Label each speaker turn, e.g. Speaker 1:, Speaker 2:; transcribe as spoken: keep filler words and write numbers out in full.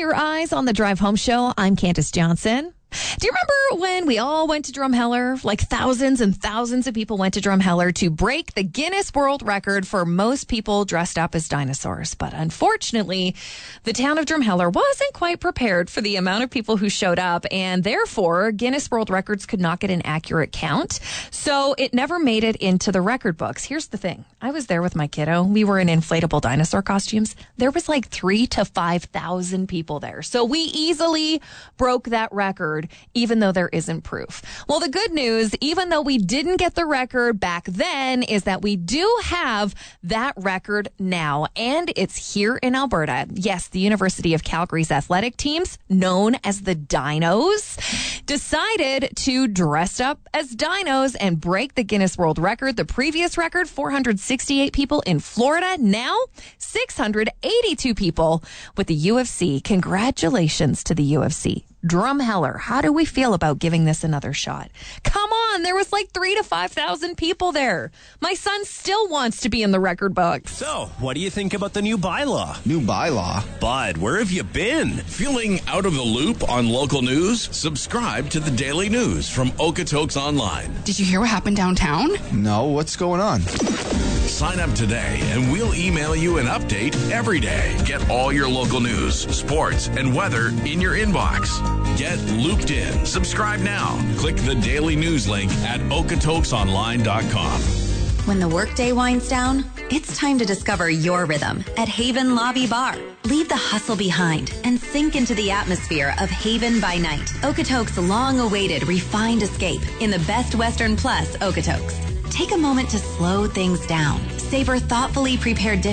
Speaker 1: Your Eyes on the Drive Home Show. I'm Candace Johnson. Do you remember when we all went to Drumheller? Like thousands and thousands of people went to Drumheller to break the Guinness World Record for most people dressed up as dinosaurs. But unfortunately, the town of Drumheller wasn't quite prepared for the amount of people who showed up, and therefore Guinness World Records could not get an accurate count. So it never made it into the record books. Here's the thing. I was there with my kiddo. We were in inflatable dinosaur costumes. There was like three to five thousand people there. So we easily broke that record, even though there isn't proof. Well, the good news, even though we didn't get the record back then, is that we do have that record now, and it's here in Alberta. Yes, the University of Calgary's athletic teams, known as the Dinos, decided to dress up as dinos and break the Guinness World Record. The previous record, four hundred sixty-eight people in Florida. Now, six hundred eighty-two people with the U F C. Congratulations to the U F C. Drumheller, how do we feel about giving this another shot? Come on, there was like three to five thousand people there. My son still wants to be in the record books.
Speaker 2: So, what do you think about the new bylaw?
Speaker 3: New bylaw?
Speaker 2: Bud, where have you been?
Speaker 4: Feeling out of the loop on local news? Subscribe to the Daily News from Okotoks Online.
Speaker 5: Did you hear what happened downtown?
Speaker 3: No, what's going on?
Speaker 4: Sign up today and we'll email you an update every day. Get all your local news, sports, and weather in your inbox. Get looped in. Subscribe now. Click the daily news link at okotokes online dot com.
Speaker 6: When the workday winds down, it's time to discover your rhythm at Haven Lobby Bar. Leave the hustle behind and sink into the atmosphere of Haven by Night, Okotoks' long-awaited refined escape in the Best Western Plus Okotoks. Take a moment to slow things down. Savor thoughtfully prepared dishes